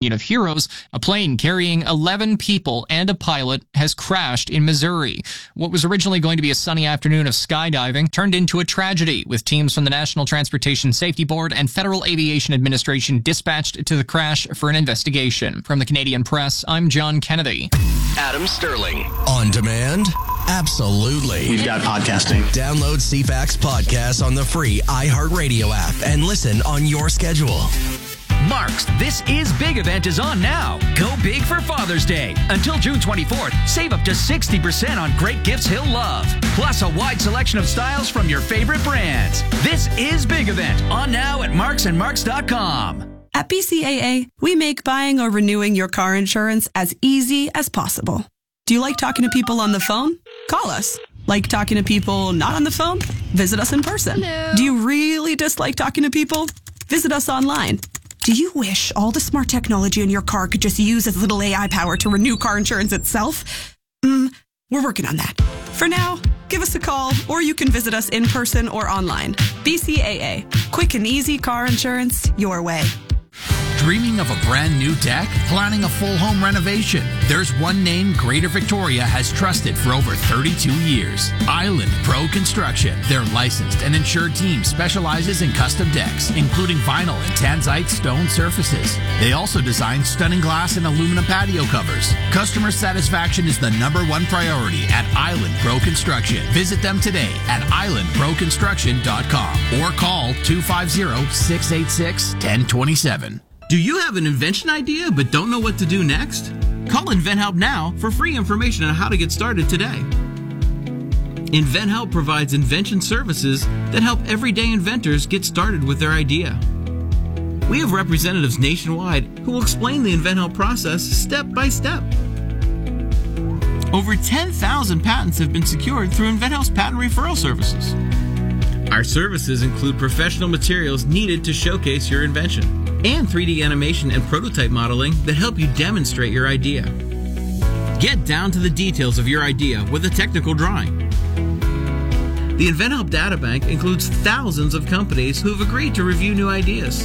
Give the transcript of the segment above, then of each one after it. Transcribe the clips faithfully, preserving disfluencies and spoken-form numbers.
Speaking of heroes, a plane carrying eleven people and a pilot has crashed in Missouri. What was originally going to be a sunny afternoon of skydiving turned into a tragedy, with teams from the National Transportation Safety Board and Federal Aviation Administration dispatched to the crash for an investigation. From the Canadian Press, I'm John Kennedy. Adam Sterling. On demand? Absolutely. We've got podcasting. Download C FAX Podcast on the free iHeartRadio app and listen on your schedule. Mark's This Is Big event is on now. Go big for Father's Day. Until June twenty-fourth, save up to sixty percent on great gifts he'll love. Plus a wide selection of styles from your favorite brands. This Is Big event on now at marks and marks dot com. At B C A A, we make buying or renewing your car insurance as easy as possible. Do you like talking to people on the phone? Call us. Like talking to people not on the phone? Visit us in person. Hello. Do you really dislike talking to people? Visit us online. Do you wish all the smart technology in your car could just use as little A I power to renew car insurance itself? Mm, we're working on that. For now, give us a call, or you can visit us in person or online. B C A A. Quick and easy car insurance your way. Dreaming of a brand new deck? Planning a full home renovation? There's one name Greater Victoria has trusted for over thirty-two years. Island Pro Construction. Their licensed and insured team specializes in custom decks, including vinyl and tanzite stone surfaces. They also design stunning glass and aluminum patio covers. Customer satisfaction is the number one priority at Island Pro Construction. Visit them today at island pro construction dot com or call two five zero, six eight six, one zero two seven. Do you have an invention idea but don't know what to do next? Call InventHelp now for free information on how to get started today. InventHelp provides invention services that help everyday inventors get started with their idea. We have representatives nationwide who will explain the InventHelp process step by step. Over ten thousand patents have been secured through InventHelp's patent referral services. Our services include professional materials needed to showcase your invention, and three D animation and prototype modeling that help you demonstrate your idea. Get down to the details of your idea with a technical drawing. The InventHelp Databank includes thousands of companies who have agreed to review new ideas.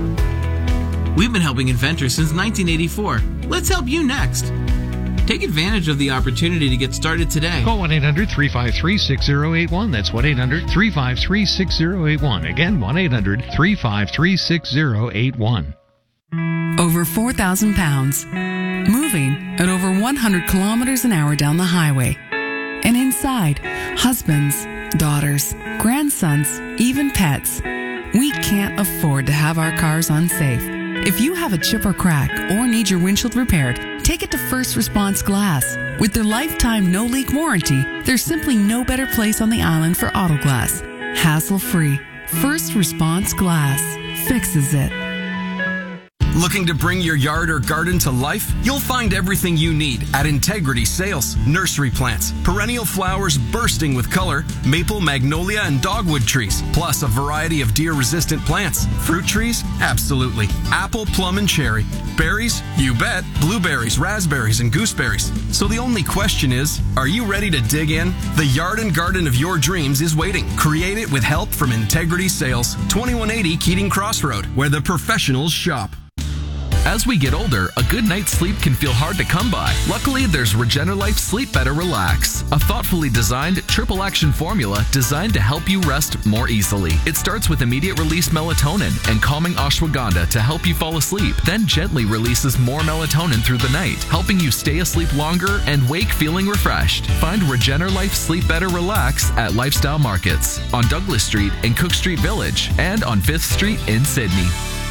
We've been helping inventors since nineteen eighty-four. Let's help you next. Take advantage of the opportunity to get started today. Call one eight hundred, three five three, six zero eight one. That's one eight hundred, three five three, six zero eight one. Again, one eight hundred, three five three, six zero eight one. Over four thousand pounds. Moving at over one hundred kilometers an hour down the highway. And inside, husbands, daughters, grandsons, even pets. We can't afford to have our cars unsafe. If you have a chip or crack or need your windshield repaired, take it to First Response Glass. With their lifetime no-leak warranty, there's simply no better place on the island for auto glass. Hassle-free. First Response Glass fixes it. Looking to bring your yard or garden to life? You'll find everything you need at Integrity Sales. Nursery plants, perennial flowers bursting with color, maple, magnolia, and dogwood trees, plus a variety of deer-resistant plants. Fruit trees? Absolutely. Apple, plum, and cherry. Berries? You bet. Blueberries, raspberries, and gooseberries. So the only question is, are you ready to dig in? The yard and garden of your dreams is waiting. Create it with help from Integrity Sales. twenty-one eighty Keating Crossroad, where the professionals shop. As we get older, a good night's sleep can feel hard to come by. Luckily, there's Regenerlife Sleep Better Relax, a thoughtfully designed triple action formula designed to help you rest more easily. It starts with immediate release melatonin and calming ashwagandha to help you fall asleep, then gently releases more melatonin through the night, helping you stay asleep longer and wake feeling refreshed. Find Regenerlife Sleep Better Relax at Lifestyle Markets on Douglas Street in Cook Street Village and on fifth Street in Sydney.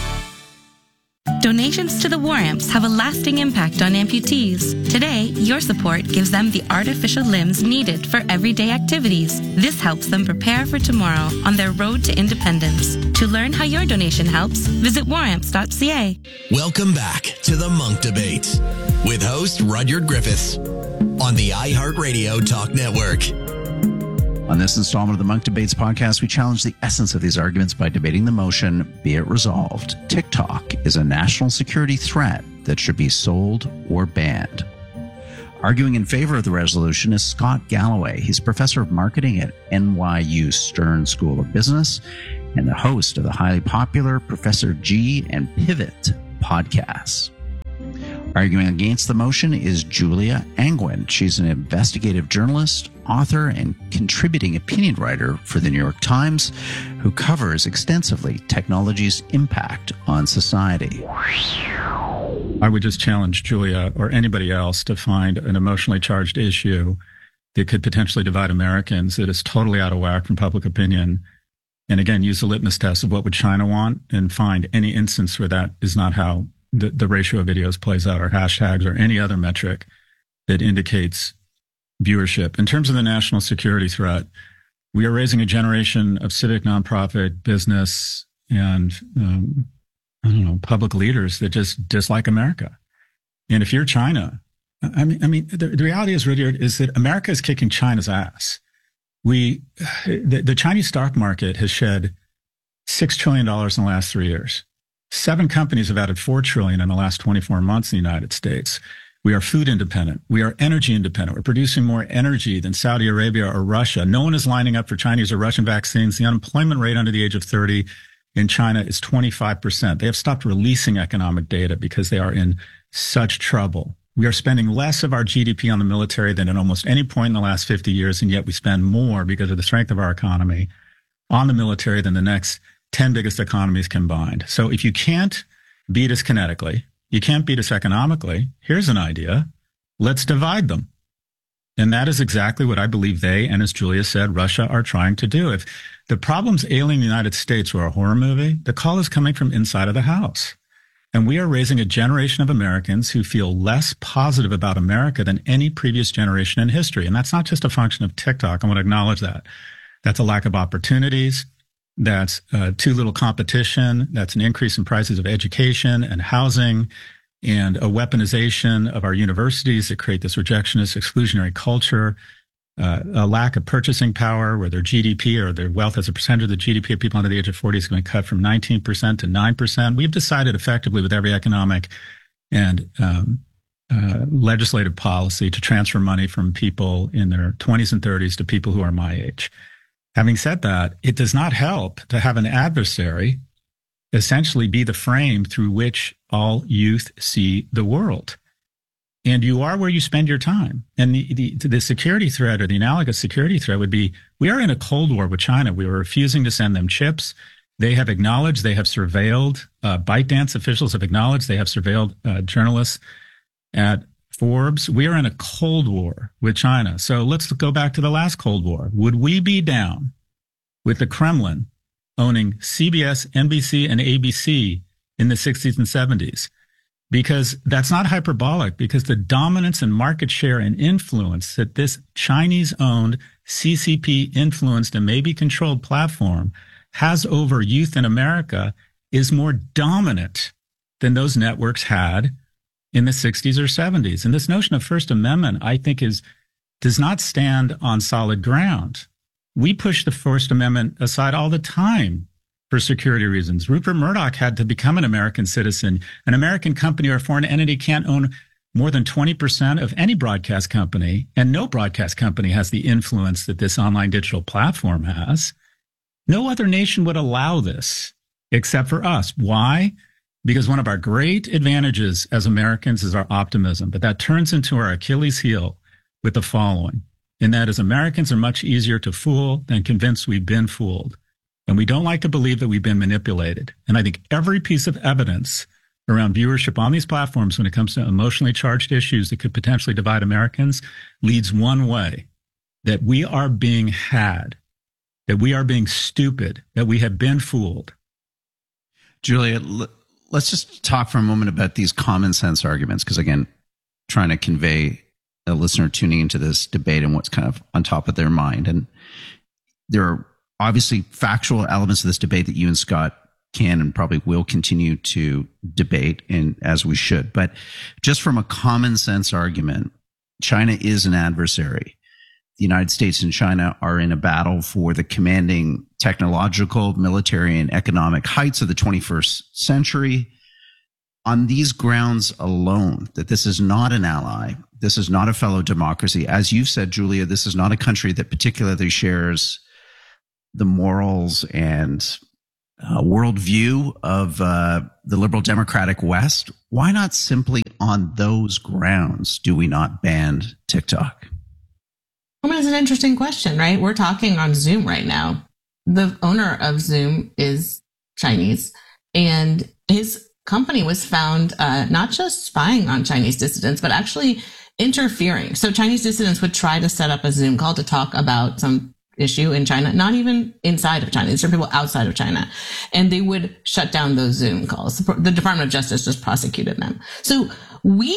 Donations to the War Amps have a lasting impact on amputees. Today, your support gives them the artificial limbs needed for everyday activities. This helps them prepare for tomorrow on their road to independence. To learn how your donation helps, visit war amps dot c a. Welcome back to the Monk Debate with host Rudyard Griffiths on the iHeartRadio Talk Network. On this installment of the Monk Debates podcast, we challenge the essence of these arguments by debating the motion, be it resolved. TikTok is a national security threat that should be sold or banned. Arguing in favor of the resolution is Scott Galloway. He's professor of marketing at N Y U Stern School of Business and the host of the highly popular Professor G and Pivot podcasts. Arguing against the motion is Julia Angwin. She's an investigative journalist, author, and contributing opinion writer for the New York Times, who covers extensively technology's impact on society. I would just challenge Julia or anybody else to find an emotionally charged issue that could potentially divide Americans that is totally out of whack from public opinion. And again, use the litmus test of what would China want and find any instance where that is not how the, the ratio of videos plays out, or hashtags, or any other metric that indicates viewership. In terms of the national security threat, we are raising a generation of civic, nonprofit, business, and um, I don't know, public leaders that just dislike America. And if you're China, I mean, I mean, the, the reality is, Rudyard, is that America is kicking China's ass. We, the, the Chinese stock market has shed six trillion dollars in the last three years. Seven companies have added four trillion dollars in the last twenty-four months in the United States. We are food independent. We are energy independent. We're producing more energy than Saudi Arabia or Russia. No one is lining up for Chinese or Russian vaccines. The unemployment rate under the age of thirty in China is twenty-five percent. They have stopped releasing economic data because they are in such trouble. We are spending less of our G D P on the military than at almost any point in the last fifty years, and yet we spend more because of the strength of our economy on the military than the next ten biggest economies combined. So if you can't beat us kinetically, you can't beat us economically, here's an idea. Let's divide them. And that is exactly what I believe they, and as Julia said, Russia are trying to do. If the problems ailing the United States were a horror movie, the call is coming from inside of the house. And we are raising a generation of Americans who feel less positive about America than any previous generation in history. And that's not just a function of TikTok. I want to acknowledge that. That's a lack of opportunities. That's uh, too little competition. That's an increase in prices of education and housing, and a weaponization of our universities that create this rejectionist, exclusionary culture, uh, a lack of purchasing power where their G D P or their wealth as a percentage of the G D P of people under the age of forty is going to cut from nineteen percent to nine percent. We've decided effectively with every economic and um, uh, legislative policy to transfer money from people in their twenties and thirties to people who are my age. Having said that, it does not help to have an adversary essentially be the frame through which all youth see the world. And you are where you spend your time. And the, the, the security threat, or the analogous security threat, would be, we are in a Cold War with China. We were refusing to send them chips. They have acknowledged, they have surveilled, uh, ByteDance officials have acknowledged they have surveilled uh, journalists at Forbes. We are in a Cold War with China. So let's go back to the last Cold War. Would we be down with the Kremlin owning C B S, N B C, and A B C in the sixties and seventies? Because that's not hyperbolic, because the dominance and market share and influence that this Chinese-owned, C C P-influenced and maybe controlled platform has over youth in America is more dominant than those networks had in the sixties or seventies. And this notion of First Amendment, I think, is does not stand on solid ground. We push the First Amendment aside all the time for security reasons. Rupert Murdoch had to become an American citizen. An American company or a foreign entity can't own more than twenty percent of any broadcast company, and no broadcast company has the influence that this online digital platform has. No other nation would allow this except for us. Why? Because one of our great advantages as Americans is our optimism, but that turns into our Achilles heel with the following, and that is Americans are much easier to fool than convince we've been fooled. And we don't like to believe that we've been manipulated. And I think every piece of evidence around viewership on these platforms when it comes to emotionally charged issues that could potentially divide Americans leads one way, that we are being had, that we are being stupid, that we have been fooled. Julia, let's just talk for a moment about these common sense arguments, because again, trying to convey a listener tuning into this debate and what's kind of on top of their mind. And there are obviously factual elements of this debate that you and Scott can and probably will continue to debate, and as we should. But just from a common sense argument, China is an adversary. The United States and China are in a battle for the commanding technological, military, and economic heights of the twenty-first century. On these grounds alone, that this is not an ally, this is not a fellow democracy. As you've said, Julia, this is not a country that particularly shares the morals and uh, worldview of uh, the liberal democratic West, why not simply on those grounds do we not ban TikTok? I mean, it's an interesting question, right? We're talking on Zoom right now. The owner of Zoom is Chinese, and his company was found uh, not just spying on Chinese dissidents, but actually interfering. So Chinese dissidents would try to set up a Zoom call to talk about some issue in China, not even inside of China. These are people outside of China. And they would shut down those Zoom calls. The Department of Justice just prosecuted them. So we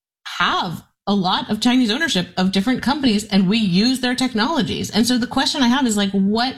have a lot of Chinese ownership of different companies, and we use their technologies. And so the question I have is like, what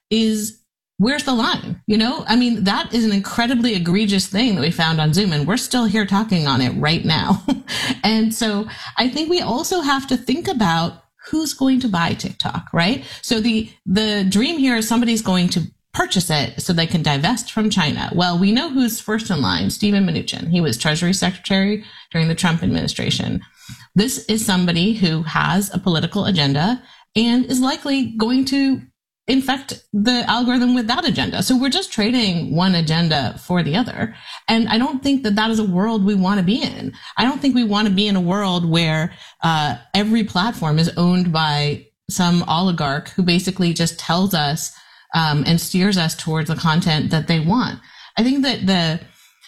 is where's the line? You know, I mean, that is an incredibly egregious thing that we found on Zoom, and we're still here talking on it right now. And so I think we also have to think about who's going to buy TikTok, right? So the, the dream here is somebody's going to purchase it so they can divest from China. Well, we know who's first in line, Steven Mnuchin. He was Treasury Secretary during the Trump administration. This is somebody who has a political agenda and is likely going to infect the algorithm with that agenda. So we're just trading one agenda for the other. And I don't think that that is a world we want to be in. I don't think we want to be in a world where uh, every platform is owned by some oligarch who basically just tells us um, and steers us towards the content that they want. I think that the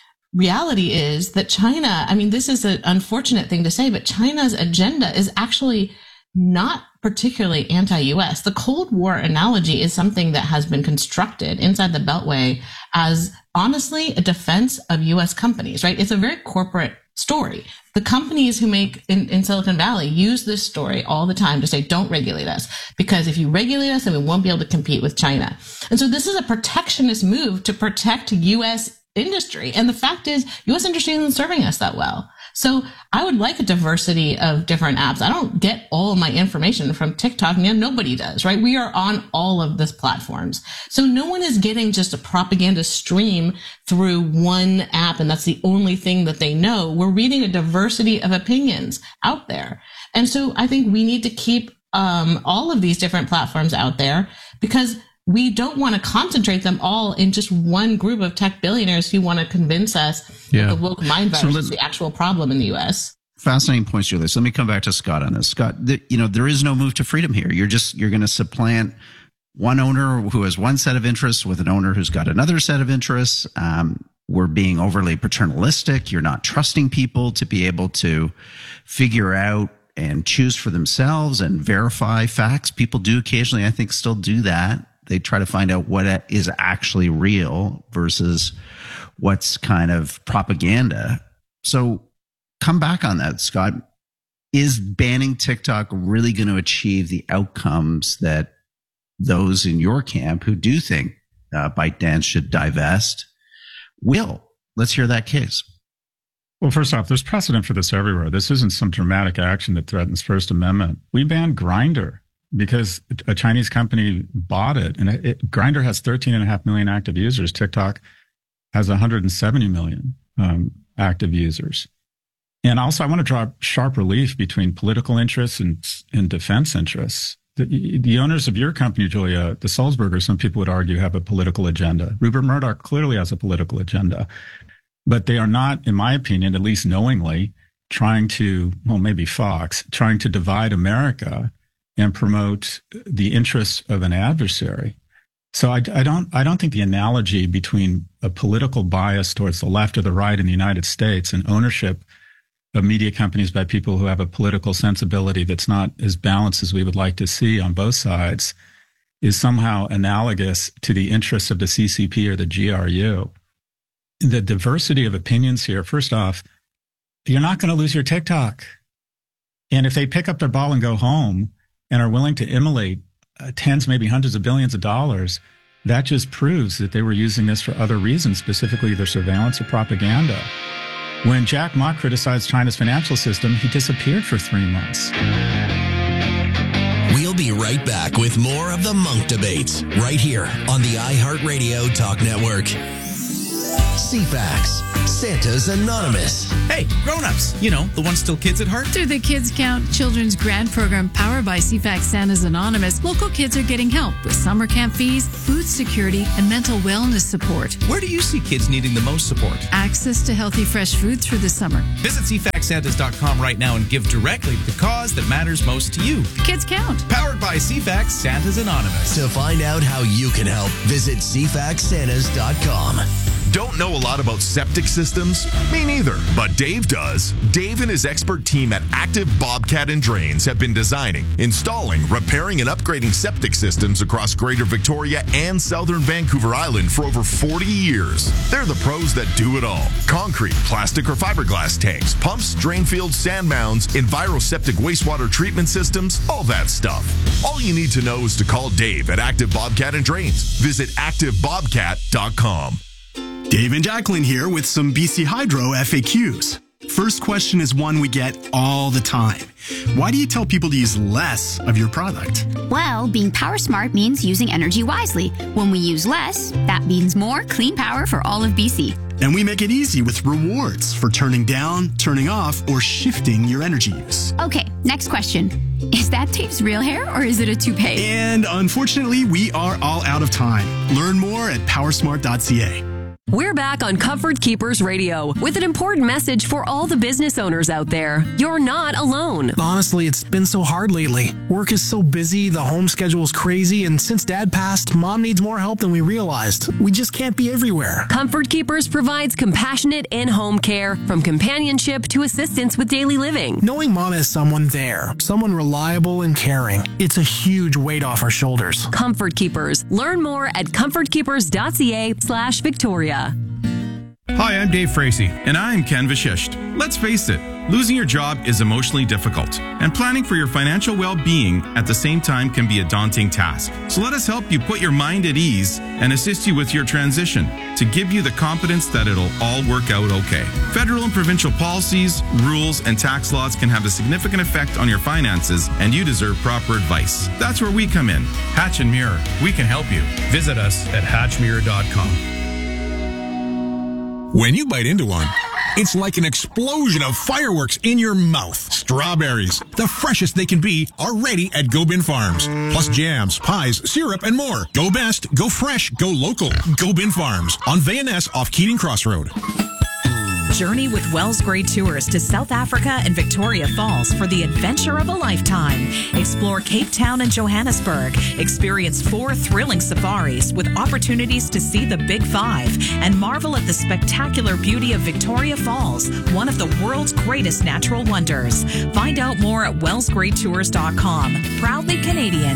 reality is that China, I mean, this is an unfortunate thing to say, but China's agenda is actually not particularly anti-U S. The Cold War analogy is something that has been constructed inside the Beltway as honestly a defense of U S companies, right? It's a very corporate story. The companies who make in, in Silicon Valley use this story all the time to say, don't regulate us, because if you regulate us, then we won't be able to compete with China. And so this is a protectionist move to protect U S industry. And the fact is, U S industry isn't serving us that well. So I would like a diversity of different apps. I don't get all of my information from TikTok. And nobody does, right? We are on all of these platforms. So no one is getting just a propaganda stream through one app, and that's the only thing that they know. We're reading a diversity of opinions out there. And so I think we need to keep um, all of these different platforms out there, because we don't want to concentrate them all in just one group of tech billionaires who want to convince us yeah. that the woke mind virus so is the actual problem in the U S. Fascinating points, Julia. So let me come back to Scott on this. Scott, the, you know, there is no move to freedom here. You're just, you're going to supplant one owner who has one set of interests with an owner who's got another set of interests. Um, we're being overly paternalistic. You're not trusting people to be able to figure out and choose for themselves and verify facts. People do occasionally, I think, still do that. They try to find out what is actually real versus what's kind of propaganda. So come back on that, Scott. Is banning TikTok really going to achieve the outcomes that those in your camp who do think uh, ByteDance should divest will? Let's hear that case. Well, first off, there's precedent for this everywhere. This isn't some dramatic action that threatens First Amendment. We banned Grindr because a Chinese company bought it. And it, it, Grindr has thirteen and a half million active users. TikTok has one hundred seventy million um, active users. And also, I want to draw sharp relief between political interests and, and defense interests. The, the owners of your company, Julia, the Sulzbergers, some people would argue, have a political agenda. Rupert Murdoch clearly has a political agenda. But they are not, in my opinion, at least knowingly, trying to, well, maybe Fox, trying to divide America and promote the interests of an adversary. So I, I don't, I don't think the analogy between a political bias towards the left or the right in the United States and ownership of media companies by people who have a political sensibility that's not as balanced as we would like to see on both sides is somehow analogous to the interests of the C C P or the G R U. The diversity of opinions here, first off, you're not going to lose your TikTok. And if they pick up their ball and go home and are willing to immolate uh, tens, maybe hundreds of billions of dollars, that just proves that they were using this for other reasons, specifically either surveillance or propaganda. When Jack Ma criticized China's financial system, he disappeared for three months. We'll be right back with more of the Munk Debates right here on the iHeartRadio Talk Network. C FAX, Santa's Anonymous. Hey, grown-ups, you know, the ones still kids at heart. Through the Kids Count Children's Grant Program powered by C FAX Santa's Anonymous, local kids are getting help with summer camp fees, food security, and mental wellness support. Where do you see kids needing the most support? Access to healthy, fresh food through the summer. Visit C FAX Santas dot com right now and give directly to the cause that matters most to you. Kids Count. Powered by C FAX Santa's Anonymous. To find out how you can help, visit C FAX Santas dot com. Don't know a lot about septic systems? Me neither, but Dave does. Dave and his expert team at Active Bobcat and Drains have been designing, installing, repairing, and upgrading septic systems across Greater Victoria and Southern Vancouver Island for over forty years. They're the pros that do it all. Concrete, plastic or fiberglass tanks, pumps, drain fields, sand mounds, EnviroSeptic wastewater treatment systems, all that stuff. All you need to know is to call Dave at Active Bobcat and Drains. Visit active bobcat dot com. Dave and Jacqueline here with some B C Hydro F A Qs. First question is one we get all the time. Why do you tell people to use less of your product? Well, being power smart means using energy wisely. When we use less, that means more clean power for all of B C. And we make it easy with rewards for turning down, turning off, or shifting your energy use. Okay, next question. Is that Dave's real hair or is it a toupee? And unfortunately, we are all out of time. Learn more at power smart dot c a. We're back on Comfort Keepers Radio with an important message for all the business owners out there. You're not alone. Honestly, it's been so hard lately. Work is so busy, the home schedule is crazy, and since Dad passed, Mom needs more help than we realized. We just can't be everywhere. Comfort Keepers provides compassionate in-home care, from companionship to assistance with daily living. Knowing Mom has someone there, someone reliable and caring, it's a huge weight off our shoulders. Comfort Keepers. Learn more at comfort keepers dot c a slash Victoria. Hi, I'm Dave Fracey. And I'm Ken Vashisht. Let's face it, losing your job is emotionally difficult, and planning for your financial well-being at the same time can be a daunting task. So let us help you put your mind at ease and assist you with your transition to give you the confidence that it'll all work out okay. Federal and provincial policies, rules, and tax laws can have a significant effect on your finances, and you deserve proper advice. That's where we come in. Hatch and Mirror. We can help you. Visit us at hatch mirror dot com. When you bite into one, it's like an explosion of fireworks in your mouth. Strawberries, the freshest they can be, are ready at Go Bin Farms. Plus jams, pies, syrup, and more. Go best, go fresh, go local. Go Bin Farms on V N S off Keating Crossroad. Journey with Wells Grey Tours to South Africa and Victoria Falls for the adventure of a lifetime. Explore Cape Town and Johannesburg. Experience four thrilling safaris with opportunities to see the Big Five and marvel at the spectacular beauty of Victoria Falls, one of the world's greatest natural wonders. Find out more at wells grey tours dot com. Proudly Canadian.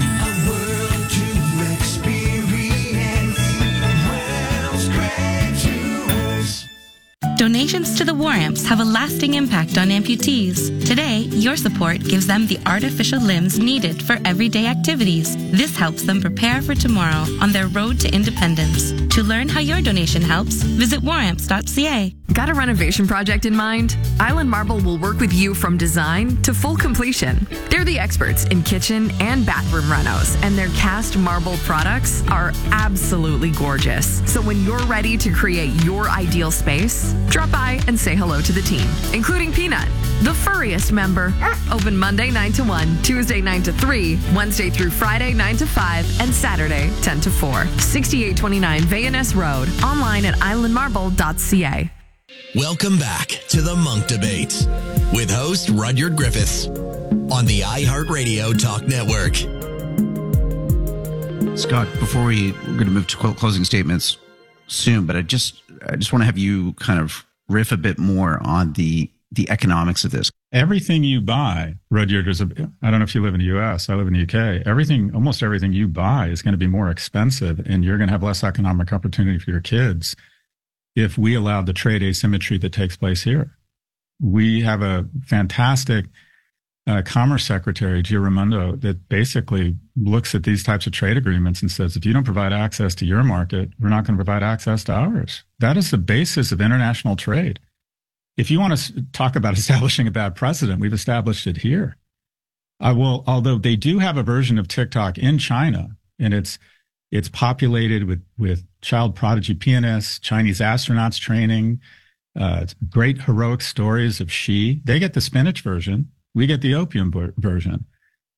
Donations to the War Amps have a lasting impact on amputees. Today, your support gives them the artificial limbs needed for everyday activities. This helps them prepare for tomorrow on their road to independence. To learn how your donation helps, visit war amps dot c a. Got a renovation project in mind? Island Marble will work with you from design to full completion. They're the experts in kitchen and bathroom renos, and their cast marble products are absolutely gorgeous. So when you're ready to create your ideal space, drop by and say hello to the team, including Peanut, the furriest member. Open Monday nine to one, Tuesday nine to three, Wednesday through Friday nine to five, and Saturday ten to four. sixty-eight twenty-nine V N S Road. Online at island marble dot c a. Welcome back to the Monk Debates with host Rudyard Griffiths on the iHeartRadio Talk Network. Scott, before we, we're going to move to closing statements soon, but I just I just want to have you kind of riff a bit more on the the economics of this. Everything you buy, Rudyard, is a, I don't know if you live in the U S, I live in the U K. Everything, almost everything you buy is going to be more expensive, and you're going to have less economic opportunity for your kids if we allow the trade asymmetry that takes place here. We have a fantastic uh, Commerce Secretary, Gio Raimondo, that basically looks at these types of trade agreements and says, if you don't provide access to your market, we're not going to provide access to ours. That is the basis of international trade. If you want to talk about establishing a bad precedent, we've established it here. I will, although they do have a version of TikTok in China, and it's It's populated with, with child prodigy pianists, Chinese astronauts training, uh, it's great heroic stories of Xi. They get the spinach version. We get the opium version.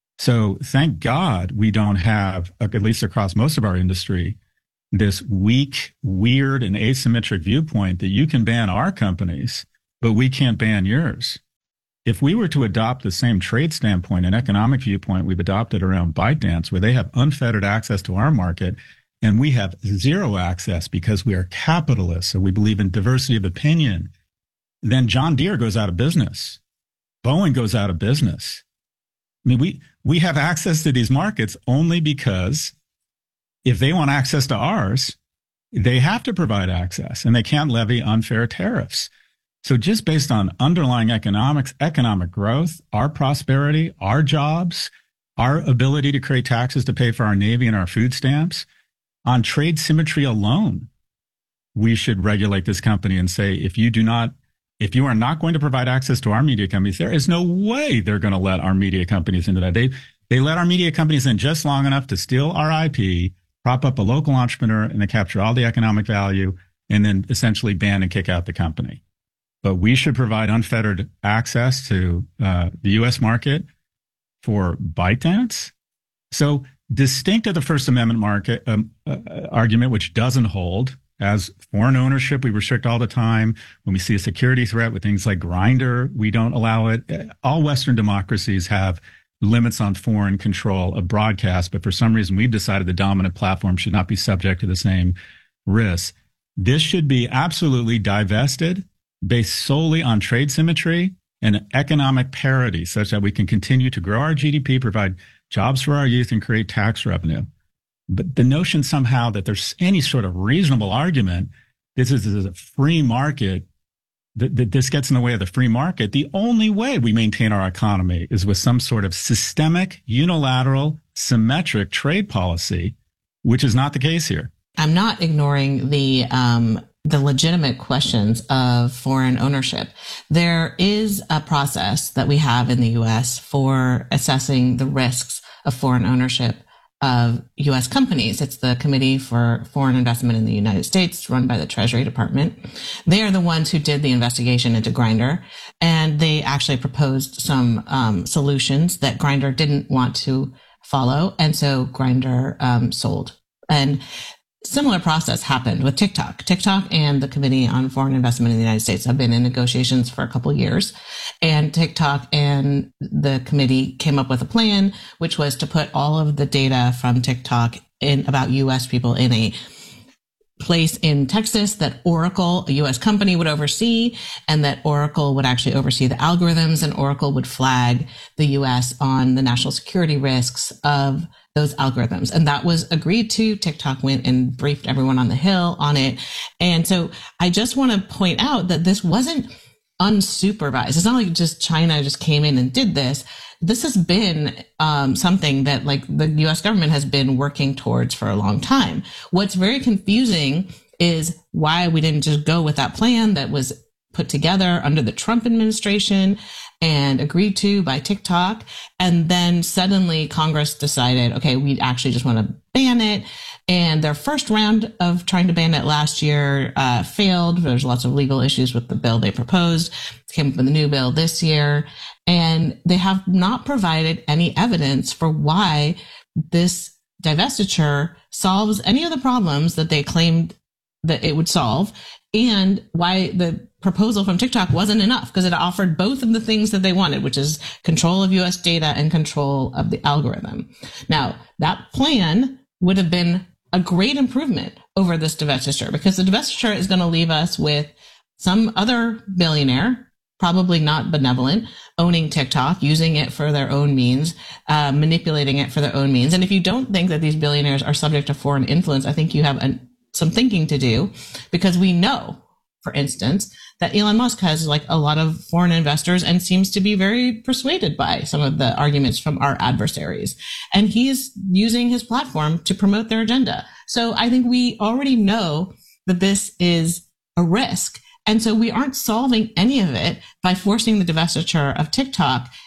So thank God we don't have, at least across most of our industry, this weak, weird, and asymmetric viewpoint that you can ban our companies, but we can't ban yours. If we were to adopt the same trade standpoint and economic viewpoint we've adopted around ByteDance, where they have unfettered access to our market and we have zero access because we are capitalists, so we believe in diversity of opinion, then John Deere goes out of business. Boeing goes out of business. I mean, we, we have access to these markets only because if they want access to ours, they have to provide access and they can't levy unfair tariffs. So just based on underlying economics, economic growth, our prosperity, our jobs, our ability to create taxes to pay for our Navy and our food stamps, on trade symmetry alone, we should regulate this company and say, if you do not, if you are not going to provide access to our media companies, there is no way they're going to let our media companies into that. They, they let our media companies in just long enough to steal our I P, prop up a local entrepreneur, and they capture all the economic value, and then essentially ban and kick out the company. But we should provide unfettered access to uh, the U S market for ByteDance. So distinct of the First Amendment market um, uh, argument, which doesn't hold, as foreign ownership, we restrict all the time. When we see a security threat with things like Grindr, we don't allow it. All Western democracies have limits on foreign control of broadcast, but for some reason we've decided the dominant platform should not be subject to the same risks. This should be absolutely divested, based solely on trade symmetry and economic parity, such that we can continue to grow our G D P, provide jobs for our youth, and create tax revenue. But the notion somehow that there's any sort of reasonable argument, this is, this is a free market, that, that this gets in the way of the free market, the only way we maintain our economy is with some sort of systemic, unilateral, symmetric trade policy, which is not the case here. I'm not ignoring the um, the legitimate questions of foreign ownership. There is a process that we have in the U S for assessing the risks of foreign ownership of U S companies. It's the Committee for Foreign Investment in the United States, run by the Treasury Department. They are the ones who did the investigation into Grindr, and they actually proposed some um, solutions that Grindr didn't want to follow, and so Grindr um, sold. And similar process happened with TikTok. TikTok and the Committee on Foreign Investment in the United States have been in negotiations for a couple of years. And TikTok and the committee came up with a plan, which was to put all of the data from TikTok in about U S people in a place in Texas that Oracle, a U S company, would oversee, and that Oracle would actually oversee the algorithms, and Oracle would flag the U S on the national security risks of those algorithms. And that was agreed to. TikTok went and briefed everyone on the Hill on it. And so I just want to point out that this wasn't unsupervised. It's not like just China just came in and did this. This has been um, something that like the U S government has been working towards for a long time. What's very confusing is why we didn't just go with that plan that was put together under the Trump administration and agreed to by TikTok. And then suddenly Congress decided, okay, we actually just want to ban it. And their first round of trying to ban it last year uh, failed. There's lots of legal issues with the bill they proposed. Came up with a new bill this year. And they have not provided any evidence for why this divestiture solves any of the problems that they claimed that it would solve, and why the proposal from TikTok wasn't enough, because it offered both of the things that they wanted, which is control of U S data and control of the algorithm. Now, that plan would have been a great improvement over this divestiture, because the divestiture is going to leave us with some other billionaire, probably not benevolent, owning TikTok, using it for their own means, uh, manipulating it for their own means. And if you don't think that these billionaires are subject to foreign influence, I think you have an, some thinking to do, because we know, for instance, that Elon Musk has like a lot of foreign investors and seems to be very persuaded by some of the arguments from our adversaries. And he is using his platform to promote their agenda. So I think we already know that this is a risk. And so we aren't solving any of it by forcing the divestiture of TikTok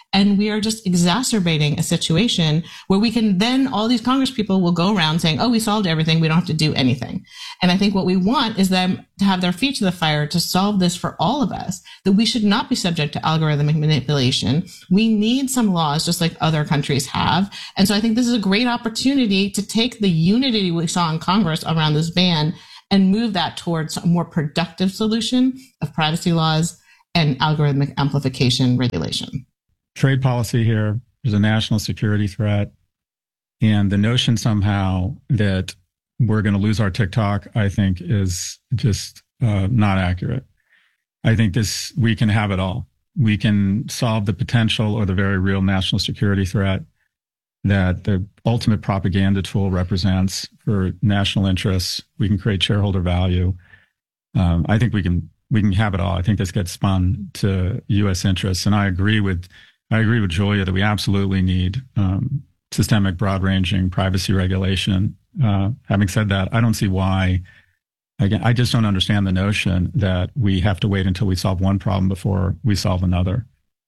And we are just exacerbating a situation where we can then, all these Congress people will go around saying, oh, we solved everything. We don't have to do anything. And I think what we want is them to have their feet to the fire to solve this for all of us, that we should not be subject to algorithmic manipulation. We need some laws just like other countries have. And so I think this is a great opportunity to take the unity we saw in Congress around this ban and move that towards a more productive solution of privacy laws and algorithmic amplification regulation. Trade policy here is a national security threat. And the notion somehow that we're going to lose our TikTok, I think, is just uh, not accurate. I think this, we can have it all. We can solve the potential or the very real national security threat that the ultimate propaganda tool represents for national interests. We can create shareholder value. Um, I think we can we can have it all. I think this gets spun to U S interests, and I agree with I agree with Julia that we absolutely need um, systemic, broad-ranging privacy regulation. Uh, having said that, I don't see why. Again, I just don't understand the notion that we have to wait until we solve one problem before we solve another.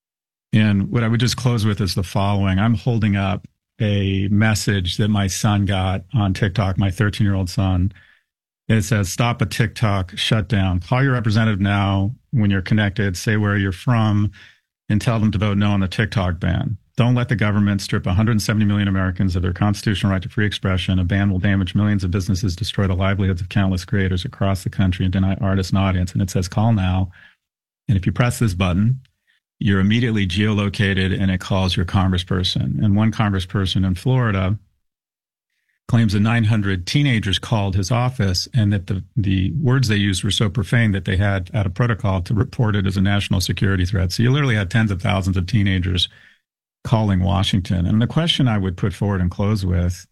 And what I would just close with is the following. I'm holding up a message that my son got on TikTok, my thirteen-year-old son. It says, stop a TikTok shutdown. Call your representative now when you're connected. Say where you're from and tell them to vote no on the TikTok ban. Don't let the government strip one hundred seventy million Americans of their constitutional right to free expression. A ban will damage millions of businesses, destroy the livelihoods of countless creators across the country, and deny artists an audience. And it says, call now. And if you press this button, you're immediately geolocated and it calls your congressperson. And one congressperson in Florida claims that nine hundred teenagers called his office and that the, the words they used were so profane that they had out of protocol to report it as a national security threat. So you literally had tens of thousands of teenagers calling Washington. And the question I would put forward and close with,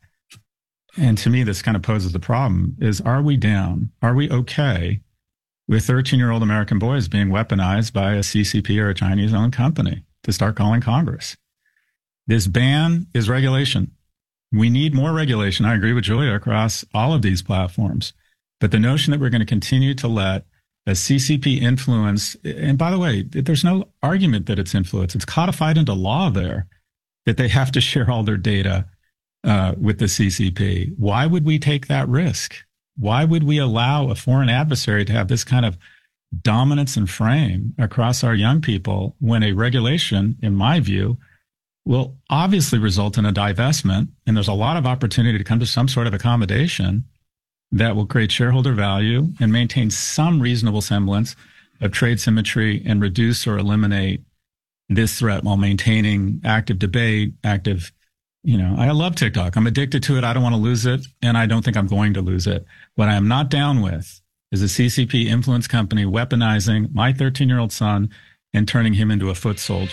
and to me this kind of poses the problem, is are we down? Are we okay with thirteen-year-old American boys being weaponized by a C C P or a Chinese-owned company to start calling Congress? This ban is regulation. We need more regulation. I agree with Julia across all of these platforms. But the notion that we're going to continue to let a C C P influence, and by the way, there's no argument that it's influence. It's codified into law there that they have to share all their data uh, with the C C P. Why would we take that risk? Why would we allow a foreign adversary to have this kind of dominance and frame across our young people when a regulation, in my view, will obviously result in a divestment? And there's a lot of opportunity to come to some sort of accommodation that will create shareholder value and maintain some reasonable semblance of trade symmetry and reduce or eliminate this threat while maintaining active debate, active, you know, I love TikTok. I'm addicted to it. I don't want to lose it. And I don't think I'm going to lose it. What I am not down with is a C C P influence company weaponizing my thirteen-year-old son and turning him into a foot soldier.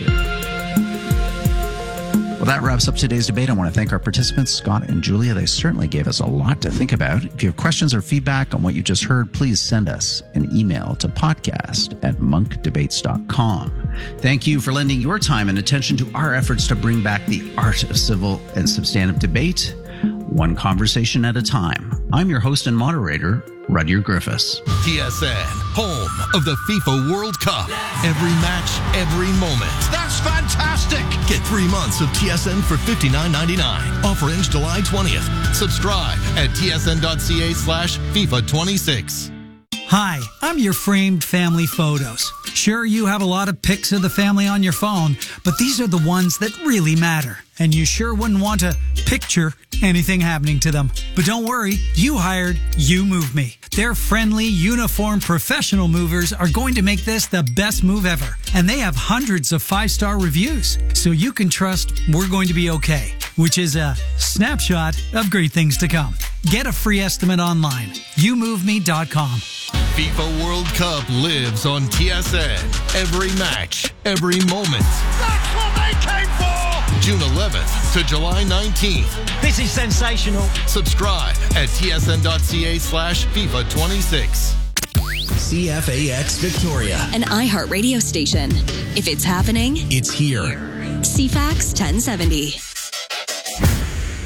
Well, that wraps up today's debate. I want to thank our participants, Scott and Julia. They certainly gave us a lot to think about. If you have questions or feedback on what you just heard, please send us an email to podcast at monk debates dot com. Thank you for lending your time and attention to our efforts to bring back the art of civil and substantive debate, one conversation at a time. I'm your host and moderator, Rudyard Griffiths. T S N, home of the FIFA World Cup. Every match, every moment. That's fantastic! Get three months of T S N for fifty-nine ninety-nine. Offer ends July twentieth. Subscribe at tsn.ca slash FIFA 26. Hi, I'm your framed family photos. Sure, you have a lot of pics of the family on your phone, but these are the ones that really matter. And you sure wouldn't want to picture anything happening to them. But don't worry, you hired You Move Me. Their friendly, uniformed, professional movers are going to make this the best move ever. And they have hundreds of five-star reviews, so you can trust we're going to be okay, which is a snapshot of great things to come. Get a free estimate online, you move me dot com. FIFA World Cup lives on T S N. Every match, every moment. That's what they came for! June eleventh to July nineteenth. This is sensational. Subscribe at tsn.ca slash FIFA 26. C F A X Victoria, an iHeart radio station. If it's happening, it's here. C FAX ten seventy.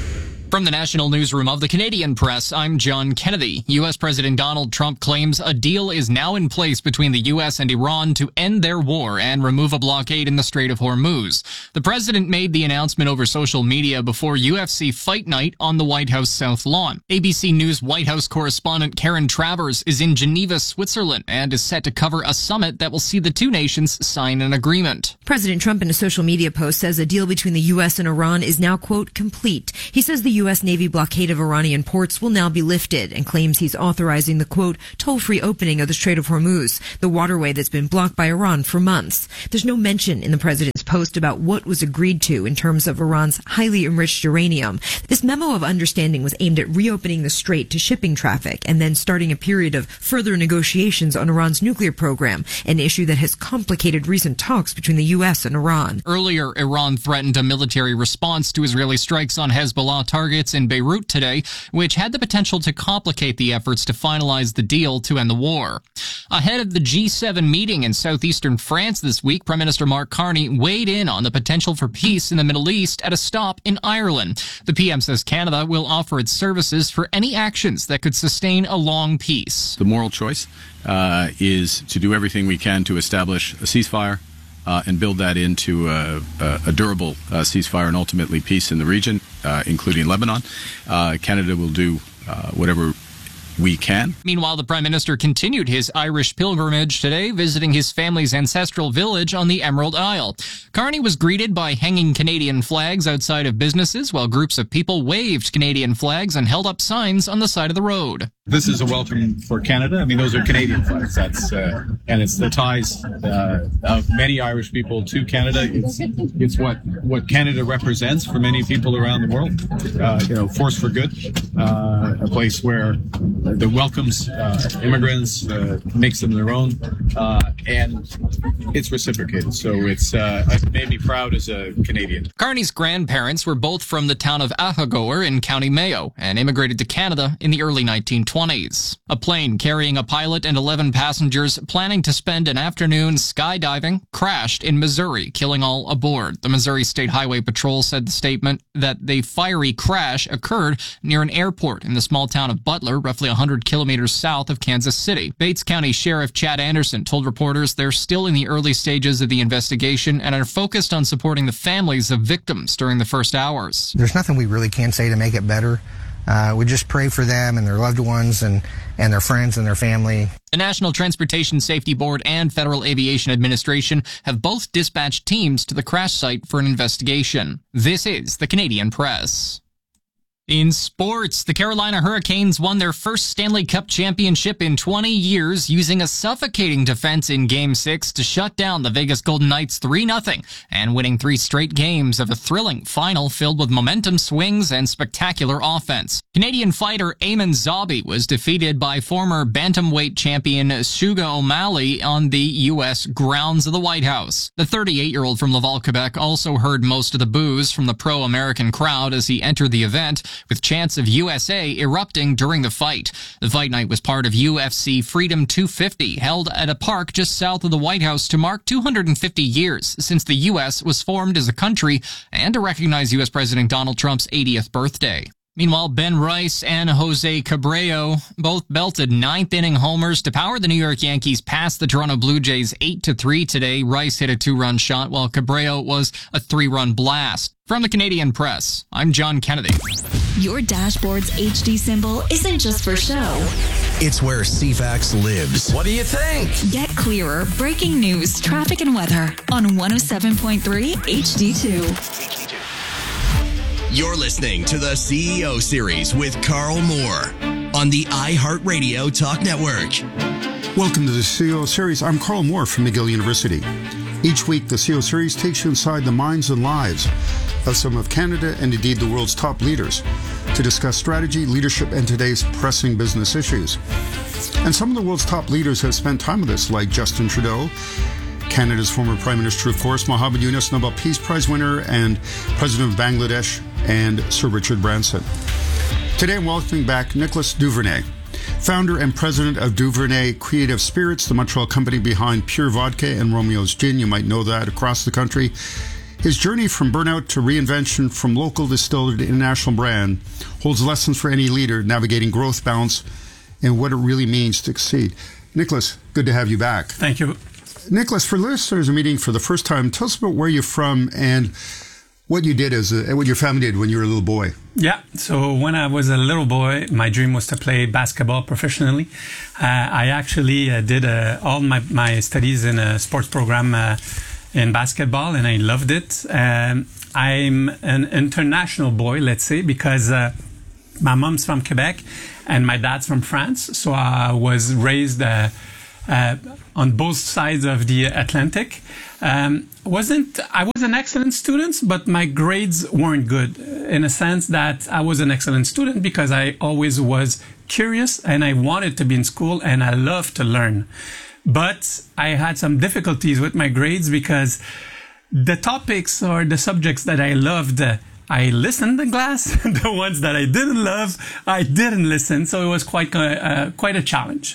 From the National Newsroom of the Canadian Press, I'm John Kennedy. U S. President Donald Trump claims a deal is now in place between the U S and Iran to end their war and remove a blockade in the Strait of Hormuz. The president made the announcement over social media before U F C Fight Night on the White House South Lawn. A B C News White House correspondent Karen Travers is in Geneva, Switzerland, and is set to cover a summit that will see the two nations sign an agreement. President Trump in a social media post says a deal between the U S and Iran is now, quote, complete. He says the U S Navy blockade of Iranian ports will now be lifted and claims he's authorizing the, quote, toll-free opening of the Strait of Hormuz, the waterway that's been blocked by Iran for months. There's no mention in the president's post about what was agreed to in terms of Iran's highly enriched uranium. This memo of understanding was aimed at reopening the strait to shipping traffic and then starting a period of further negotiations on Iran's nuclear program, an issue that has complicated recent talks between the U S and Iran. Earlier, Iran threatened a military response to Israeli strikes on Hezbollah targets in Beirut today, which had the potential to complicate the efforts to finalize the deal to end the war. Ahead of the G seven meeting in southeastern France this week, Prime Minister Mark Carney weighed in on the potential for peace in the Middle East at a stop in Ireland. The P M says Canada will offer its services for any actions that could sustain a long peace. The moral choice uh, is to do everything we can to establish a ceasefire Uh, and build that into a, a, a durable uh, ceasefire and ultimately peace in the region, uh, including Lebanon. Uh, Canada will do uh, whatever we can. Meanwhile, the Prime Minister continued his Irish pilgrimage today, visiting his family's ancestral village on the Emerald Isle. Carney was greeted by hanging Canadian flags outside of businesses, while groups of people waved Canadian flags and held up signs on the side of the road. This is a welcome for Canada. I mean, those are Canadian flags. That's uh, and it's the ties uh, of many Irish people to Canada. It's it's what what Canada represents for many people around the world. Uh, you know, force for good, uh, a place where that welcomes uh, immigrants, uh, makes them their own, uh, and it's reciprocated. So it's uh, it made me proud as a Canadian. Carney's grandparents were both from the town of Ahagoer in County Mayo and immigrated to Canada in the early nineteen twenties. A plane carrying a pilot and eleven passengers planning to spend an afternoon skydiving crashed in Missouri, killing all aboard. The Missouri State Highway Patrol said the statement that the fiery crash occurred near an airport in the small town of Butler, roughly one hundred kilometers south of Kansas City. Bates County Sheriff Chad Anderson told reporters they're still in the early stages of the investigation and are focused on supporting the families of victims during the first hours. There's nothing we really can say to make it better. Uh, we just pray for them and their loved ones and, and their friends and their family. The National Transportation Safety Board and Federal Aviation Administration have both dispatched teams to the crash site for an investigation. This is the Canadian Press. In sports, the Carolina Hurricanes won their first Stanley Cup championship in twenty years using a suffocating defense in Game six to shut down the Vegas Golden Knights three nothing and winning three straight games of a thrilling final filled with momentum swings and spectacular offense. Canadian fighter Eamon Zabi was defeated by former bantamweight champion Suga O'Malley on the U S grounds of the White House. The thirty-eight-year-old from Laval, Quebec also heard most of the boos from the pro-American crowd as he entered the event, with chants of U S A erupting during the fight. The fight night was part of U F C Freedom two fifty, held at a park just south of the White House to mark two hundred fifty years since the U S was formed as a country and to recognize U S President Donald Trump's eightieth birthday. Meanwhile, Ben Rice and Jose Cabrera both belted ninth-inning homers to power the New York Yankees past the Toronto Blue Jays eight to three today. Rice hit a two-run shot, while Cabrera was a three-run blast. From the Canadian Press, I'm John Kennedy. Your dashboard's H D symbol isn't just for show. It's where C FAX lives. What do you think? Get clearer breaking news, traffic, and weather on one oh seven point three H D two. You're listening to the C E O Series with Carl Moore on the iHeartRadio Talk Network. Welcome to the C E O Series. I'm Carl Moore from McGill University. Each week, the C E O Series takes you inside the minds and lives of some of Canada and indeed the world's top leaders to discuss strategy, leadership, and today's pressing business issues. And some of the world's top leaders have spent time with us, like Justin Trudeau, Canada's former Prime Minister, of course, Mohammed Yunus, Nobel Peace Prize winner, and President of Bangladesh, and Sir Richard Branson. Today, I'm welcoming back Nicolas Duvernay, founder and president of Duvernay Creative Spirits, the Montreal company behind Pure Vodka and Romeo's Gin. You might know that across the country. His journey from burnout to reinvention, from local distiller to international brand, holds lessons for any leader navigating growth, balance, and what it really means to succeed. Nicholas, good to have you back. Thank you. Nicholas, for listeners meeting for the first time, tell us about where you're from and what you did as a, what your family did when you were a little boy. Yeah, so when I was a little boy, my dream was to play basketball professionally. Uh, I actually uh, did uh, all my, my studies in a sports program uh, in basketball, and I loved it. Um, I'm an international boy, let's say, because uh, my mom's from Quebec and my dad's from France. So I was raised uh, uh, on both sides of the Atlantic. Um, wasn't I was an excellent student, but my grades weren't good, in a sense that I was an excellent student because I always was curious and I wanted to be in school and I loved to learn. But I had some difficulties with my grades because the topics or the subjects that I loved, uh, I listened in class. The ones that I didn't love, I didn't listen. So it was quite, uh, quite a challenge.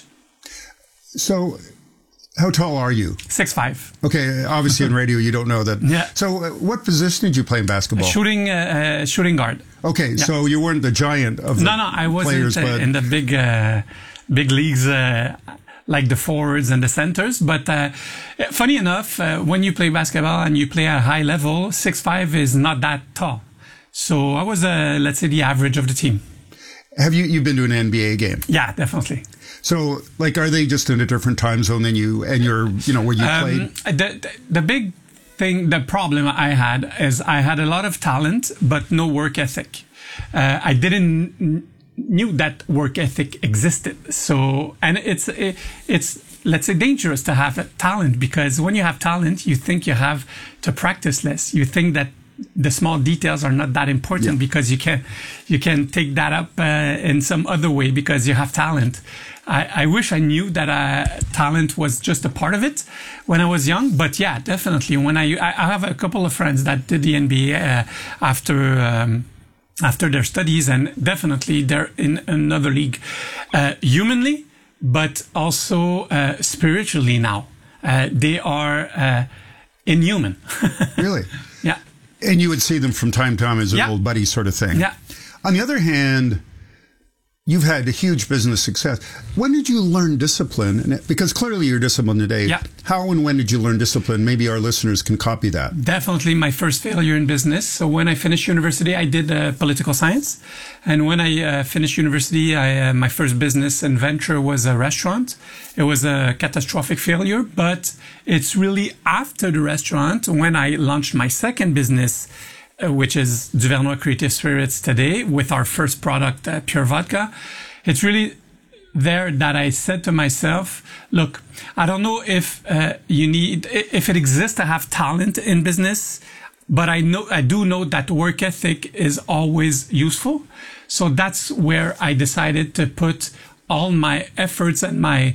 So how tall are you? six five. Okay, obviously on radio you don't know that. Yeah. So uh, what position did you play in basketball? Shooting, uh, uh, shooting guard. Okay, yeah. So you weren't the giant of the no, no, I wasn't players, uh, but... in the big, uh, big leagues. Uh, like the forwards and the centers. But uh, funny enough, uh, when you play basketball and you play at a high level, six five is not that tall. So I was, uh, let's say, the average of the team. Have you, you've been to an N B A game? Yeah, definitely. So, like, are they just in a different time zone than you, and you're, you know, where you um, played? The, the, the big thing, the problem I had is I had a lot of talent, but no work ethic. Uh, I didn't knew that work ethic existed. So, and it's, it, it's, let's say, dangerous to have a talent, because when you have talent, you think you have to practice less. You think that the small details are not that important, yeah. because you can, you can take that up uh, in some other way because you have talent. I, I wish I knew that uh, talent was just a part of it when I was young, but yeah, definitely. When I, I have a couple of friends that did the N B A uh, after, um, after their studies, and definitely they're in another league, uh, humanly, but also uh, spiritually now. Uh, they are uh, inhuman. Really? Yeah. And you would see them from time to time as an yeah. old buddy sort of thing. Yeah. On the other hand, you've had a huge business success. When did you learn discipline? Because clearly you're disciplined today. Yeah. How and when did you learn discipline? Maybe our listeners can copy that. Definitely my first failure in business. So when I finished university, I did uh, political science. And when I uh, finished university, I, uh, my first business and venture was a restaurant. It was a catastrophic failure, but it's really after the restaurant when I launched my second business, Uh, which is Duvernois Creative Spirits today, with our first product, uh, Pure Vodka. It's really there that I said to myself, look, I don't know if uh, you need, if it exists to have talent in business, but I know, I do know that work ethic is always useful. So that's where I decided to put all my efforts and my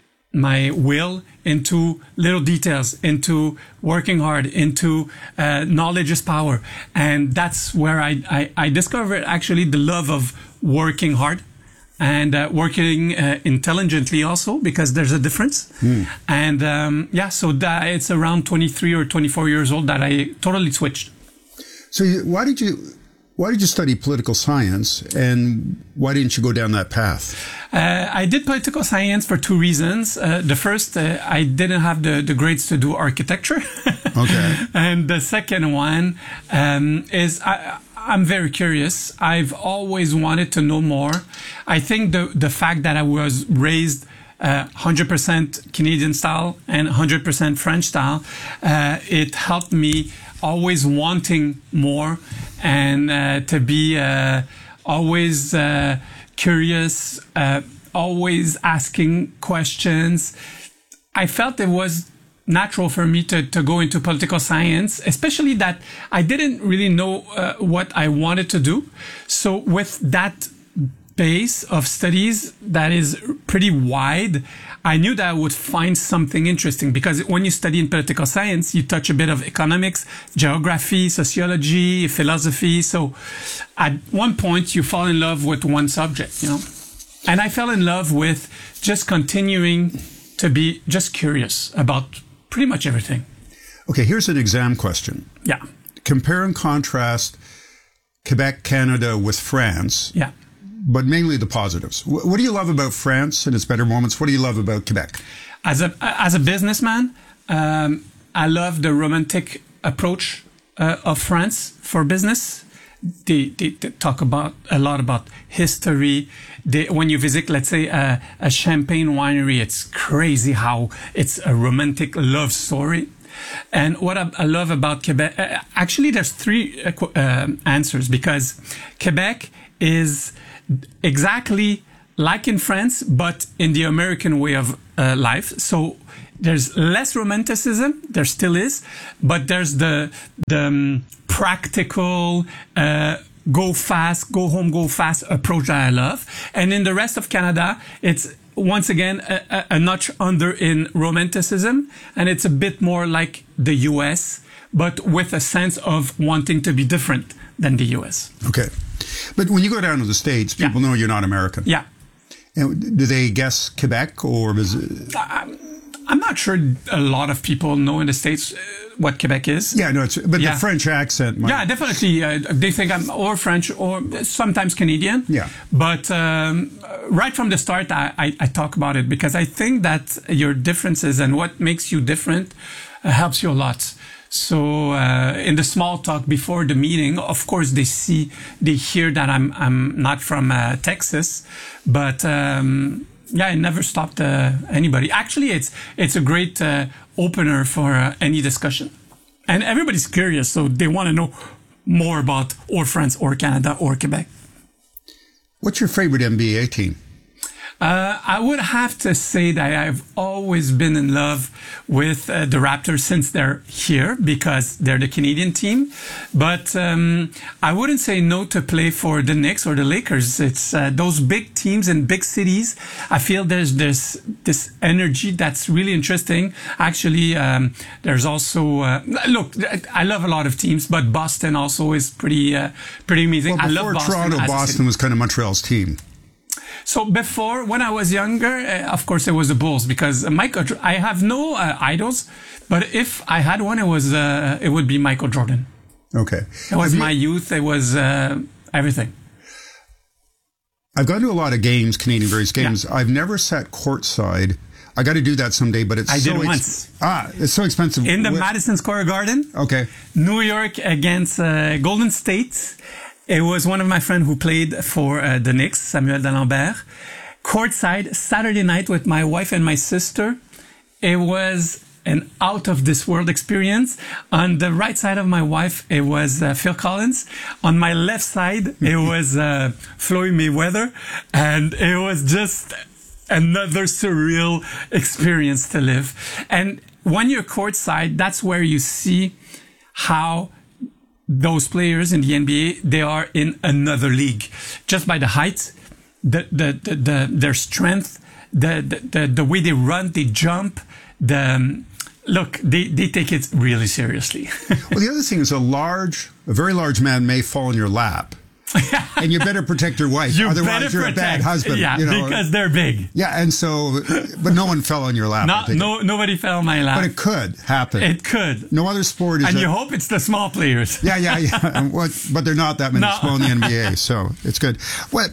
my will into little details, into working hard, into uh, knowledge is power. And that's where I, I, I discovered actually the love of working hard and uh, working uh, intelligently also, because there's a difference. Mm. And um, yeah, so that it's around twenty-three or twenty-four years old that I totally switched. So you, why did you... Why did you study political science, and why didn't you go down that path? Uh, I did political science for two reasons. Uh, the first, uh, I didn't have the, the grades to do architecture. Okay. And the second one um, is I, I'm very curious. I've always wanted to know more. I think the, the fact that I was raised uh, one hundred percent Canadian style and one hundred percent French style, uh, it helped me always wanting more, and uh, to be uh, always uh, curious, uh, always asking questions. I felt it was natural for me to, to go into political science, especially that I didn't really know uh, what I wanted to do. So with that base of studies that is pretty wide, I knew that I would find something interesting, because when you study in political science, you touch a bit of economics, geography, sociology, philosophy. So at one point you fall in love with one subject, you know, and I fell in love with just continuing to be just curious about pretty much everything. Okay, here's an exam question. Yeah. compare and contrast Quebec, Canada with France. Yeah. But mainly the positives. What, what do you love about France and its better moments? What do you love about Quebec? As a as a businessman, um, I love the romantic approach uh, of France for business. They, they, they talk about a lot about history. They, when you visit, let's say, a, a champagne winery, it's crazy how it's a romantic love story. And what I, I love about Quebec, uh, actually, there's three uh, uh, answers, because Quebec is exactly like in France, but in the American way of uh, life. So there's less romanticism, there still is, but there's the the um, practical, uh, go fast, go home, go fast approach that I love. And in the rest of Canada, it's once again a, a, a notch under in romanticism, and it's a bit more like the U S, but with a sense of wanting to be different than the U S. Okay. But when you go down to the States, people yeah. know you're not American. Yeah. And do they guess Quebec, or is it? I'm, I'm not sure a lot of people know in the States what Quebec is. Yeah, no, it's, but yeah. the French accent. Might... Yeah, definitely. Uh, they think I'm or French or sometimes Canadian. Yeah. But um, right from the start, I, I, I talk about it because I think that your differences and what makes you different uh, helps you a lot. So uh, in the small talk before the meeting, of course, they see, they hear that I'm I'm not from uh, Texas, but um, yeah, I never stopped uh, anybody. Actually, it's it's a great uh, opener for uh, any discussion, and everybody's curious, so they want to know more about or France or Canada or Quebec. What's your favorite N B A team? Uh, I would have to say that I've always been in love with uh, the Raptors since they're here because they're the Canadian team. But um, I wouldn't say no to play for the Knicks or the Lakers. It's uh, those big teams in big cities. I feel there's there's this energy that's really interesting. Actually, um, there's also uh, look. I love a lot of teams, but Boston also is pretty uh, pretty amazing. Well, I love before Boston. Toronto, Boston was kind of Montreal's team. So before, when I was younger, uh, of course, it was the Bulls because Michael. I have no uh, idols, but if I had one, it was uh, it would be Michael Jordan. Okay, it was have my you, youth. It was uh, everything. I've gone to a lot of games, Canadian various games. Yeah. I've never sat courtside. I got to do that someday, but it's I so did ex- once. Ah, it's so expensive. In the With, Madison Square Garden. Okay. New York against uh, Golden State. It was one of my friends who played for uh, the Knicks, Samuel D'Alembert. Courtside, Saturday night with my wife and my sister. It was an out of this world experience. On the right side of my wife, it was uh, Phil Collins. On my left side, it was uh, Floyd Mayweather. And it was just another surreal experience to live. And when you're courtside, that's where you see how those players in the N B A, they are in another league. Just by the height, the, the, the, the their strength, the, the, the, the way they run, they jump, the, um, look, they, they take it really seriously. Well, the other thing is a large, a very large man may fall in your lap. And you better protect your wife. You Otherwise, you're protect, a bad husband. Yeah, you know? because they're big. Yeah, and so, but no one fell on your lap. Not, no, nobody fell on my lap. But it could happen. It could. No other sport is. And a, you hope it's the small players. Yeah, yeah, yeah. But there are not that many No. small in the N B A, so it's good. What?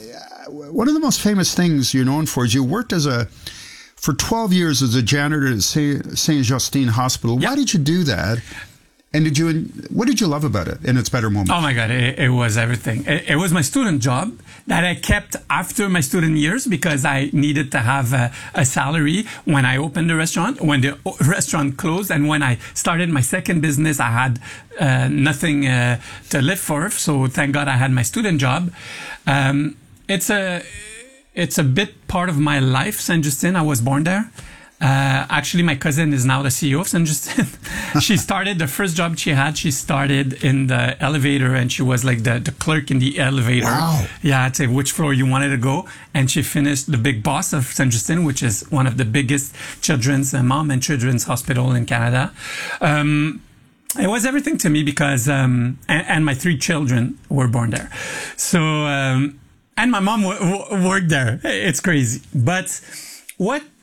One of the most famous things you're known for is you worked as a, for twelve years as a janitor at Saint Justine Hospital. Yep. Why did you do that? And did you? What did you love about it in its better moments? Oh my God, it, it was everything. It, it was my student job that I kept after my student years because I needed to have a, a salary when I opened the restaurant, when the restaurant closed, and when I started my second business, I had uh, nothing uh, to live for. So thank God I had my student job. Um, it's a it's a bit part of my life, Saint Justine. I was born there. Uh, actually, my cousin is now the C E O of Saint Justine. She started, the first job she had, she started in the elevator and she was like the, the clerk in the elevator. Wow. Yeah, I'd say which floor you wanted to go. And she finished the big boss of Saint Justine, which is one of the biggest children's, uh, mom and children's hospital in Canada. Um, it was everything to me because, um, and, and my three children were born there. So, um, and my mom w- w- worked there. It's crazy. But what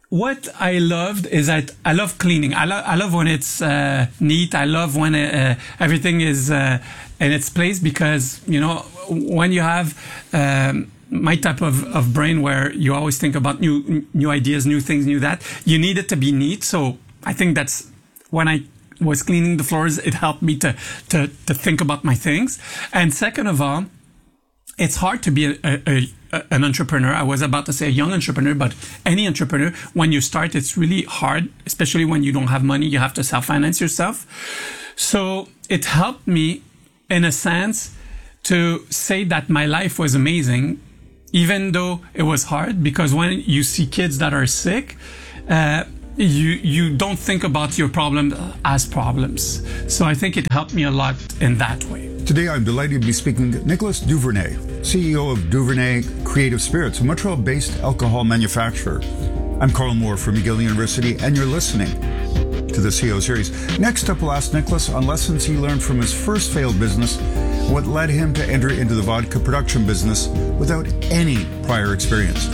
what I loved is that I love cleaning. I love I love when it's uh, neat. I love when uh, everything is uh, in its place, because you know when you have um, my type of, of brain where you always think about new new ideas, new things, new that, you need it to be neat. So I think that's when I was cleaning the floors, it helped me to to to think about my things. And second of all, it's hard to be a, a, a an entrepreneur. I was about to say a young entrepreneur, but any entrepreneur, when you start, it's really hard, especially when you don't have money. You have to self-finance yourself. So it helped me, in a sense, to say that my life was amazing, even though it was hard, because when you see kids that are sick, uh, you you don't think about your problem as problems. So I think it helped me a lot in that way. Today, I'm delighted to be speaking to Nicolas Duvernay, C E O of Duvernay Creative Spirits, a Montreal-based alcohol manufacturer. I'm Carl Moore from McGill University, and you're listening to the C E O Series. Next up, we'll ask Nicolas on lessons he learned from his first failed business, what led him to enter into the vodka production business without any prior experience.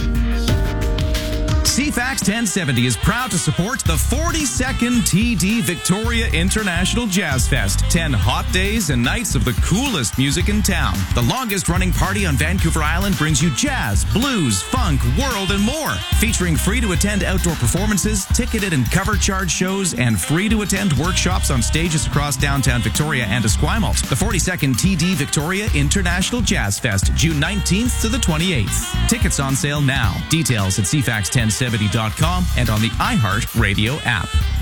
C FAX ten seventy is proud to support the forty-second T D Victoria International Jazz Fest. ten hot days and nights of the coolest music in town. The longest running party on Vancouver Island brings you jazz, blues, funk, world, and more. Featuring free to attend outdoor performances, ticketed and cover charge shows, and free to attend workshops on stages across downtown Victoria and Esquimalt. The forty-second T D Victoria International Jazz Fest, June nineteenth to the twenty-eighth. Tickets on sale now. Details at c fax ten seventy dot com and on the iHeart Radio app.